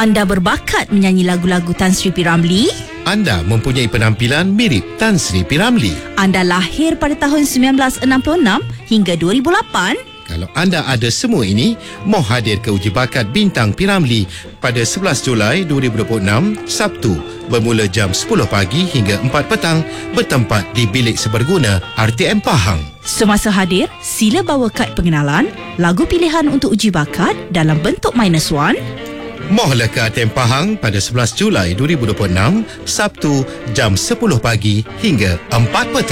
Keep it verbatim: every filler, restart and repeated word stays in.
Anda berbakat menyanyi lagu-lagu Tan Sri P. Ramlee? Anda mempunyai penampilan mirip Tan Sri P. Ramlee. Anda lahir pada tahun sembilan belas enam puluh enam hingga dua ribu lapan? Kalau anda ada semua ini, mau hadir ke uji bakat Bintang P. Ramlee pada sebelas Julai dua ribu dua puluh enam, Sabtu, bermula jam sepuluh pagi hingga empat petang, bertempat di Bilik Seberguna R T M Pahang. Semasa hadir, sila bawa kad pengenalan, lagu pilihan untuk uji bakat dalam bentuk minus one. Mohlah ke R T M Pahang pada sebelas Julai dua ribu dua puluh enam, Sabtu, jam sepuluh pagi hingga empat petang.